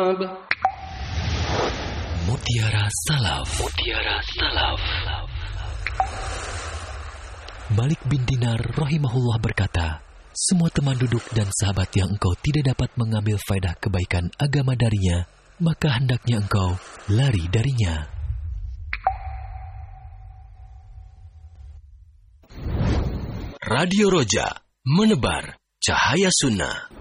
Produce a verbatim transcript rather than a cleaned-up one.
Mutiara Salaf. Mutiara Salaf. Malik bin Dinar rahimahullah berkata, semua teman duduk dan sahabat yang engkau tidak dapat mengambil faedah kebaikan agama darinya, maka hendaknya engkau lari darinya. Radio Roja, menebar cahaya sunnah.